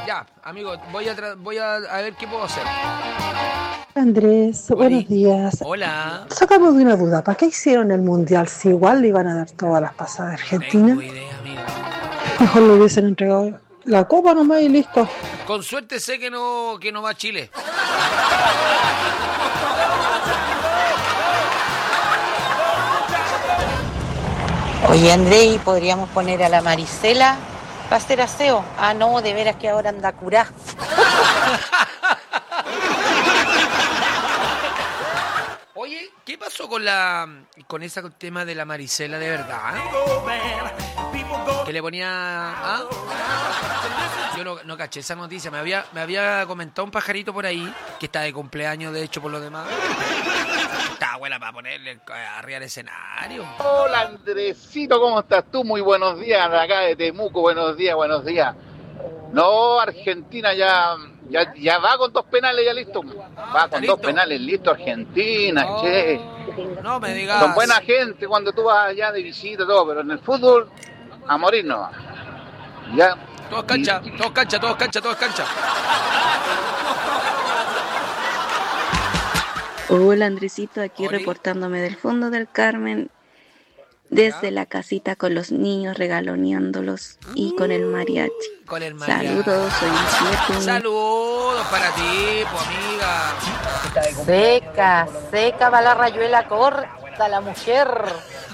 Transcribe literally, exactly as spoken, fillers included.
Ya, amigo, voy a, tra- voy a, a ver qué puedo hacer. Andrés, buenos Oli. días. Hola. Sacamos de una duda, ¿para qué hicieron el mundial si igual le iban a dar todas las pasadas a No tengo Argentina? idea, amigo. Mejor le hubiesen entregado la copa nomás y listo. Con suerte sé que no, que no va a Chile. Oye, Andrei, ¿podríamos poner a la Marisela para hacer aseo? Ah, no, de veras que ahora anda curá. Oye, ¿qué pasó con la con ese tema de la Marisela de verdad? Que le ponía... ¿Ah? Yo no, no caché esa noticia. Me había, me había comentado un pajarito por ahí, que está de cumpleaños, de hecho, por lo demás. Está buena para ponerle arriba al escenario. Hola Andresito, ¿cómo estás tú? Muy buenos días, de acá de Temuco, buenos días, buenos días. No, Argentina ya, ya, ya va con dos penales, ya listo. Va con ¿Listo? dos penales, listo Argentina, Oh, che. no me digas. Son buena gente cuando tú vas allá de visita y todo, pero en el fútbol, a morir no. Ya. Todos cancha, todos cancha, todos cancha, todos cancha. Hola Andresito, aquí Oli. reportándome del fondo del Carmen, desde la casita con los niños regaloneándolos y con el mariachi. Con el mariachi. Saludos, soy Luciete. Saludos para ti, pues amiga. Seca, seca va la rayuela corta, la mujer.